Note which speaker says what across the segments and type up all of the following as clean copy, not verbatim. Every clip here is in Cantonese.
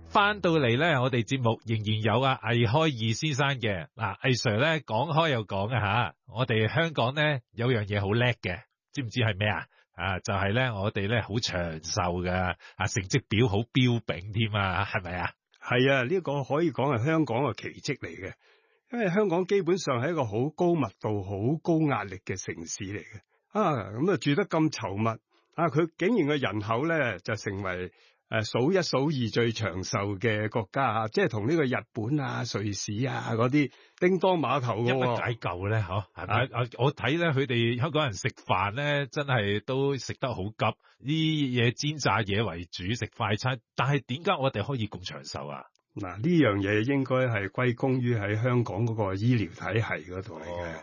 Speaker 1: 翻到嚟咧，我哋節目仍然有魏開義先生嘅。魏 Sir 咧講開又講吓，我哋香港咧有樣嘢好叻嘅，知唔知係咩啊？就係咧我哋咧好長壽噶，成績表好彪炳添啊，係咪啊？
Speaker 2: 係啊，呢個可以講係香港嘅奇蹟嚟嘅，因為香港基本上係一個好高密度、好高壓力嘅城市嚟嘅。咁住得咁稠密，佢竟然嘅人口咧就成為數一數二最長壽嘅國家，即係同呢個日本啊、瑞士啊嗰啲叮當碼頭嘅。有乜
Speaker 1: 解救咧？係咪？我睇咧，佢哋香港人食飯咧，真係都食得好急，啲嘢煎炸嘢為主，食快餐。但係點解我哋可以咁長壽啊？
Speaker 2: 嗱，呢樣嘢應該係歸功於喺香港嗰個醫療體系嗰度嚟嘅。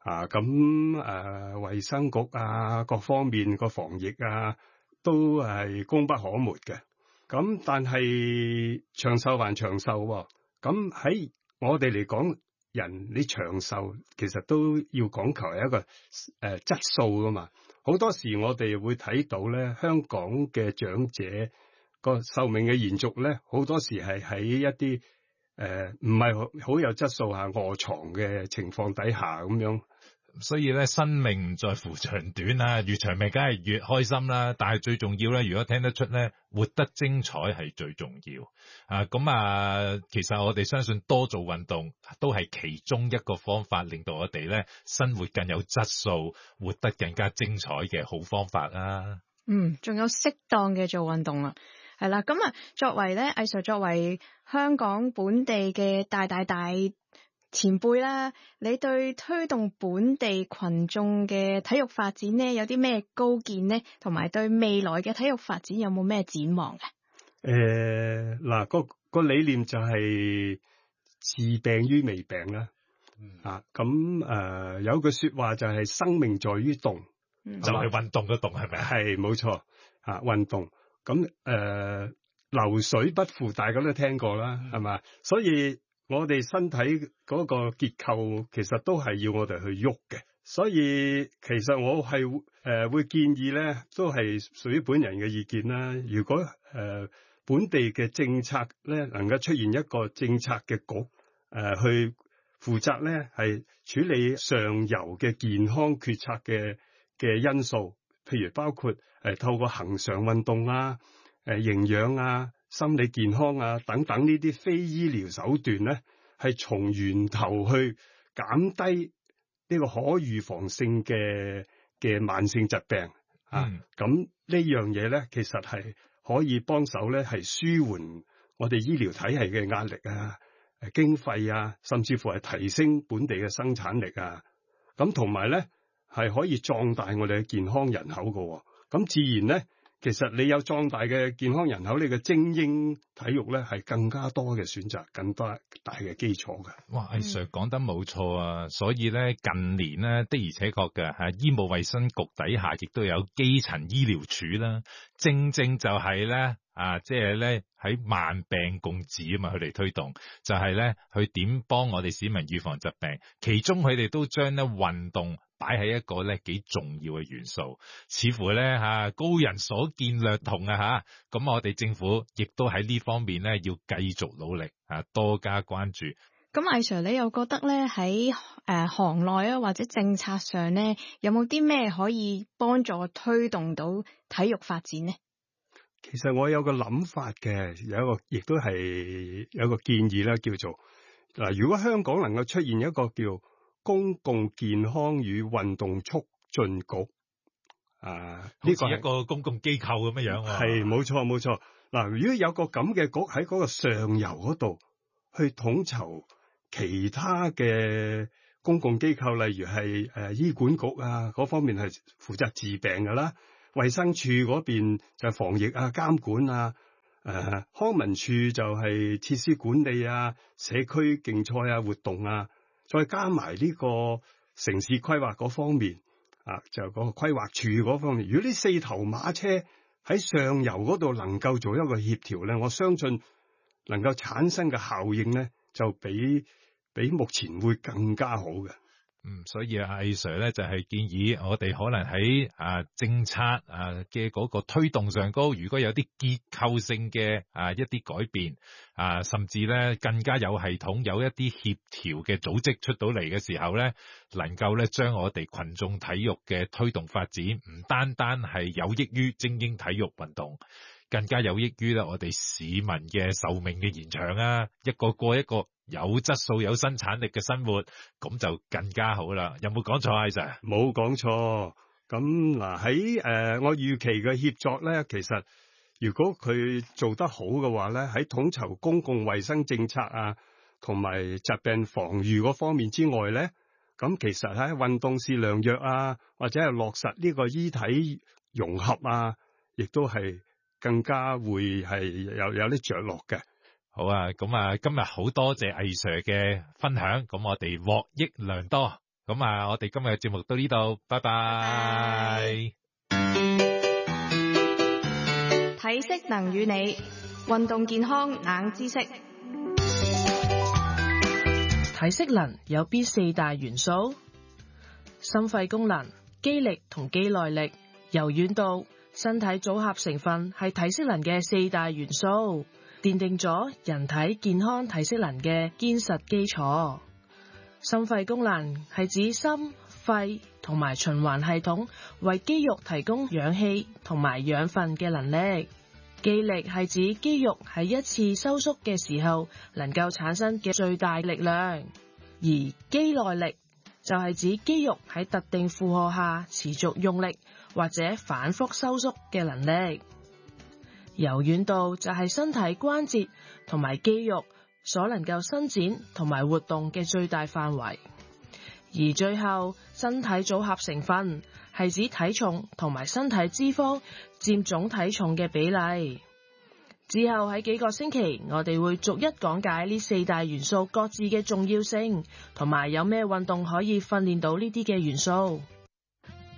Speaker 2: 衛生局各方面個防疫都係功不可沒嘅。咁但係長壽還長壽，咁喺我哋嚟講，人你長壽其實都要講求係一個質素噶嘛。好多時我哋會睇到咧，香港嘅長者個壽命嘅延續咧，好多時係喺一啲唔係好有質素下臥床嘅情況底下咁樣。
Speaker 1: 所以咧，生命唔在乎長短啊，越長命梗係越開心啦。但係最重要咧，如果聽得出咧，活得精彩係最重要。其實我哋相信多做運動都係其中一個方法，令到我哋咧生活更有質素，活得更加精彩嘅好方法啦。
Speaker 3: 仲有適當嘅做運動啊，係啦。咁作為咧，魏 Sir 作為香港本地嘅大前輩啦，你對推動本地群眾嘅體育發展呢，有啲咩高見呢？同埋對未來嘅體育發展有冇咩展望嘅？
Speaker 2: 個理念就係治病於未病啦。有句說話就係生命在於動，
Speaker 1: 就係運動嘅動，係咪？
Speaker 2: 係冇錯運動。流水不腐，大家都聽過啦，係嘛？所以我哋身體嗰個結構其實都係要我哋去喐嘅，所以其實我係會建議咧，都係屬於本人嘅意見啦。如果本地嘅政策咧能夠出現一個政策嘅局去負責咧，係處理上游嘅健康決策嘅因素，譬如包括透過恆常運動營養心理健康等等呢啲非醫療手段咧，係從源頭去減低呢個可預防性嘅慢性疾病咁呢樣嘢咧，其實係可以幫手咧，係舒緩我哋醫療體系嘅壓力經費甚至乎係提升本地嘅生產力咁同埋咧係可以壯大我哋嘅健康人口㗎咁自然咧。其實你有壯大嘅健康人口，你嘅精英體育咧係更加多嘅選擇，更多大嘅基礎嘅。
Speaker 1: 哇，魏 Sir 講得冇錯啊！所以咧近年咧的而且確嘅醫務衛生局底下亦都有基層醫療署啦，正就係咧即係咧喺萬病共治嘛，佢哋推動就係咧去點幫我哋市民預防疾病，其中佢哋都將咧運動擺喺一個咧幾重要嘅元素，似乎咧高人所見略同咁我哋政府亦都喺呢方面咧要繼續努力多加關注。
Speaker 3: 咁魏 Sir 你又覺得咧喺行內或者政策上咧有冇啲咩可以幫助推動到體育發展呢？
Speaker 2: 其實我有個諗法嘅，亦都係有一個建議啦，叫做如果香港能夠出現一個叫公共健康與運動促進局，呢個
Speaker 1: 係一個公共機構咁樣。
Speaker 2: 係冇錯。如果有個咁嘅局喺嗰個上游嗰度去統籌其他嘅公共機構，例如係醫管局嗰方面係負責治病噶啦，衛生署嗰邊就係防疫監管康文署就係設施管理社區競賽活動再加埋呢個城市規劃嗰方面就嗰個規劃署嗰方面，如果呢四頭馬車喺上游嗰度能夠做一個協調咧，我相信能夠產生嘅效應咧就比目前會更加好嘅。
Speaker 1: 所以阿魏 Sir 咧就係建議我哋可能喺政策嘅嗰個推動上高，如果有啲結構性嘅一啲改變甚至咧更加有系統，有一啲協調嘅組織出到嚟嘅時候咧，能夠咧將我哋群眾體育嘅推動發展，唔單單係有益於精英體育運動，更加有益於咧我哋市民嘅壽命嘅延長一個過一個有質素有生產力嘅生活，咁就更加好啦。有冇講錯啊 Sir？
Speaker 2: 冇講錯。咁嗱喺我預期嘅協作咧，其實如果佢做得好嘅話咧，喺統籌公共衛生政策同埋疾病防禦嗰方面之外咧，咁其實喺運動是良藥或者係落實呢個醫體融合亦都係更加會係有啲着落嘅。
Speaker 1: 好咁今日好多謝魏 Sir 嘅分享，咁我哋獲益良多。咁我哋今日嘅節目到呢度，拜拜。
Speaker 3: 體適能與你，運動健康冷知識。
Speaker 4: 體適能有邊四大元素？心肺功能、肌力同肌耐力、柔軟度、身體組合成分係體適能嘅四大元素，奠定咗人體健康體適能嘅堅實基礎。心肺功能係指心、肺同埋循環系統為肌肉提供氧氣同埋養分嘅能力。肌力係指肌肉喺一次收縮嘅時候能夠產生嘅最大力量，而肌耐力就係指肌肉喺特定負荷下持續用力或者反覆收縮嘅能力。柔軟度就係身體關節同埋肌肉所能夠伸展同埋活動嘅最大範圍。而最後，身體組合成分係指體重同埋身體脂肪佔總體重嘅比例。之後喺幾個星期，我哋會逐一講解呢四大元素各自嘅重要性，同埋有咩運動可以訓練到呢啲嘅元素。